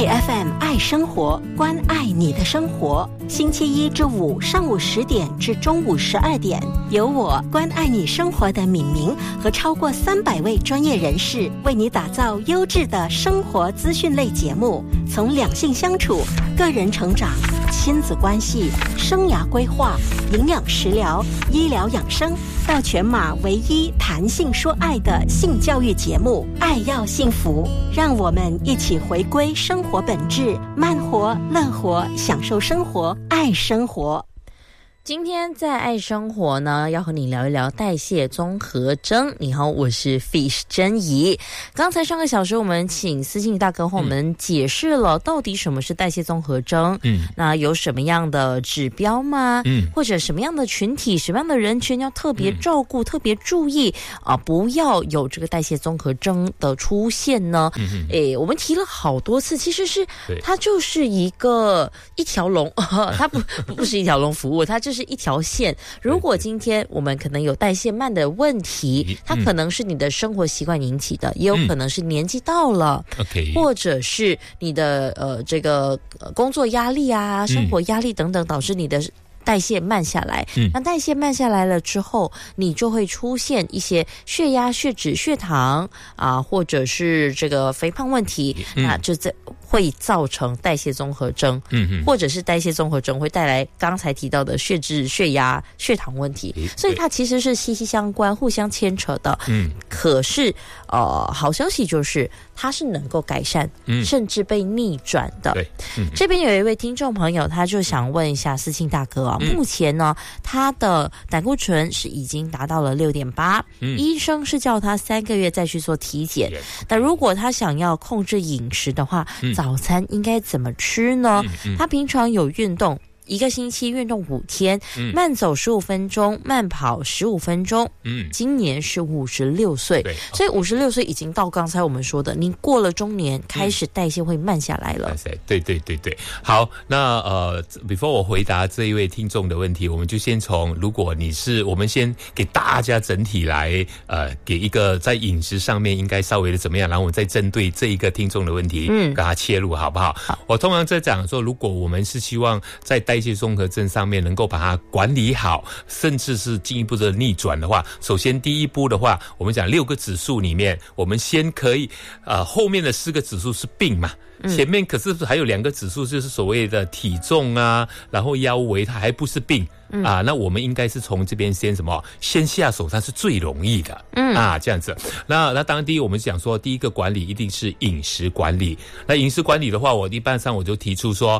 爱 FM 爱生活，关爱你的生活。星期一至五上午10点至中午12点，由我关爱你生活的敏明和超过300位专业人士为你打造优质的生活资讯类节目，从两性相处、个人成长、亲子关系、生涯规划、营养食疗、医疗养生，到全马唯一谈性说爱的性教育节目《爱要幸福》，让我们一起回归生活本质，慢活、乐活，享受生活，爱生活。 今天在爱生活呢，要和你聊一聊代谢综合征。你好，我是 Fish 珍怡。刚才上个小时我们请思庆大哥和我们解释了到底什么是代谢综合征，那有什么样的指标吗？或者什么样的群体、什么样的人群要特别照顾、特别注意不要有这个代谢综合征的出现呢？我们提了好多次，其实是它就是一条龙，它不是一条龙服务，它就是一条线。如果今天我们可能有代谢慢的问题，它可能是你的生活习惯引起的，也有可能是年纪到了，或者是你的这个工作压力啊、生活压力等等，导致你的代谢慢下来。那代谢慢下来了之后，你就会出现一些血压、血脂、血糖或者是这个肥胖问题，那就会造成代谢综合征，或者是代谢综合征会带来刚才提到的血脂、血压、血糖问题，所以它其实是息息相关、互相牵扯的。可是好消息就是它是能够改善，甚至被逆转的。这边有一位听众朋友，他就想问一下思庆大哥目前呢，他的胆固醇是已经达到了6.8，医生是叫他3个月再去做体检。但如果他想要控制饮食的话，早餐应该怎么吃呢？他平常有运动，1个星期运动5天，慢走15分钟，慢跑15分钟。今年是56岁，所以56岁已经到刚才我们说的，你过了中年，开始代谢会慢下来了。 对。好，那before 我回答这一位听众的问题，我们就先从如果我们先给大家整体来给一个在饮食上面应该稍微的怎么样，然后我们再针对这一个听众的问题给他切入，好不好？我通常在讲说，如果我们是希望在代谢综合症上面能够把它管理好，甚至是进一步的逆转的话，首先第一步的话，我们讲6个指数里面，我们先可以后面的4个指数是病嘛，前面可是还有2个指数就是所谓的体重然后腰围，它还不是病那我们应该是从这边先下手，它是最容易的这样子。那当然第一我们讲说第一个管理一定是饮食管理。那饮食管理的话，我一般上我就提出说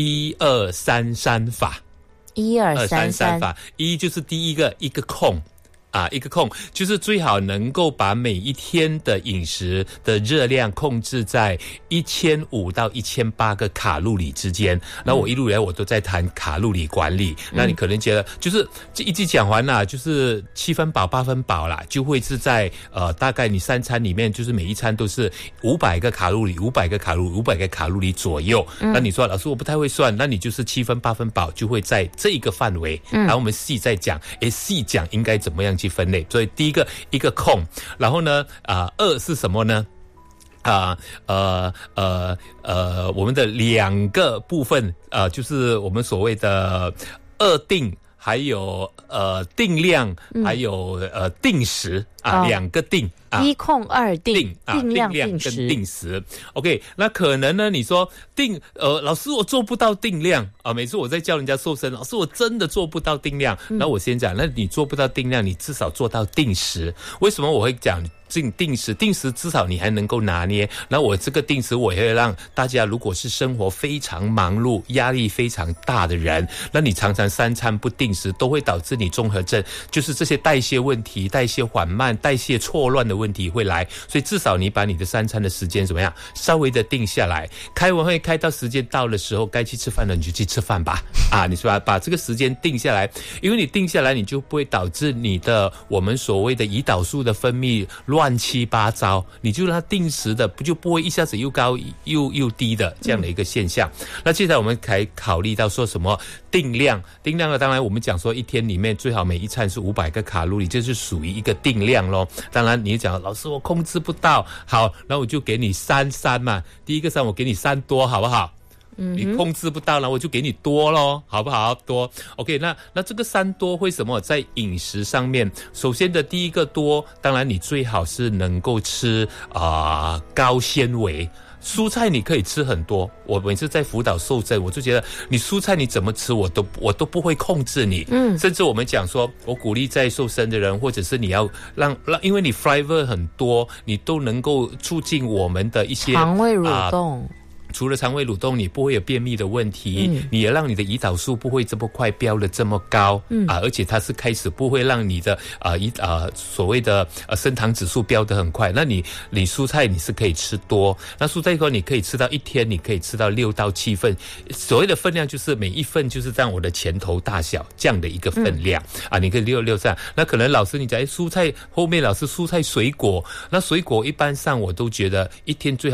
1-2-3-3法。1-2-3-3法，一就是第一个一个空就是最好能够把每一天的饮食的热量控制在1500到1800个卡路里之间。那我一路来我都在谈卡路里管理。那你可能觉得就是一集讲完啦，就是7分饱8分饱啦，就会是在大概你3餐里面，就是每一餐都是500个卡路里500个卡路里左右。那你说老师我不太会算，那你就是7分8分饱就会在这一个范围。然后我们细再讲，细讲应该怎么样去分类。所以第一个一个空，然后呢2是什么呢？我们的2个部分就是我们所谓的2定，还有定量，还有定时2个定 1控2定，定量跟定时。OK， 那可能呢你说老师我做不到定量每次我在教人家瘦身，老师我真的做不到定量。那我先讲，那你做不到定量，你至少做到定时。为什么我会讲定时至少你还能够拿捏。那我这个定时我也会让大家，如果是生活非常忙碌压力非常大的人，那你常常3餐不定时，都会导致你综合症，就是这些代谢问题、代谢缓慢、代谢错乱的问题会来。所以至少你把你的3餐的时间怎么样稍微的定下来，开完会开到时间到的时候该去吃饭了你就去吃饭吧你是吧，把这个时间定下来。因为你定下来，你就不会导致你的我们所谓的胰岛素的分泌乱七八糟，你就让它定时的，就不会一下子又高又低的这样的一个现象。那接下来我们可以考虑到说什么定量的，当然我们讲说一天里面最好每一餐是500个卡路里，这是属于一个定量咯。当然你讲老师我控制不到，好，那我就给你3嘛，第一个3我给你3多好不好？你控制不到了，我就给你多咯，好不好？多 OK。 那这个3多为什么在饮食上面？首先的第一个多，当然你最好是能够吃高纤维蔬菜，你可以吃很多。我每次在辅导瘦身，我就觉得你蔬菜你怎么吃我都不会控制你。甚至我们讲说，我鼓励在瘦身的人，或者是你要让因为你 fiber 很多，你都能够促进我们的一些肠胃蠕动。 除了肠胃蠕动，你不会有便秘的问题，你也让你的胰岛素不会这么快飙得这么高，而且它是开始不会让你的所谓的升糖指数飙得很快。那你蔬菜你是可以吃多，那蔬菜你可以吃到一天你可以吃到6到7份，所谓的分量就是每一份就是这样我的拳头大小这样的一个分量你可以6这样。那可能老师你讲蔬菜后面老师蔬菜水果，那水果一般上我都觉得一天最好